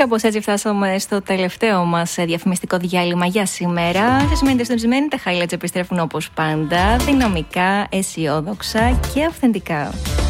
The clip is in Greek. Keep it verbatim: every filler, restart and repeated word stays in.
κάπως έτσι φτάσαμε στο τελευταίο μας διαφημιστικό διάλειμμα για σήμερα. Σας μείνετε συντονισμένοι, τα highlights επιστρέφουν όπως πάντα, δυναμικά, αισιόδοξα και αυθεντικά.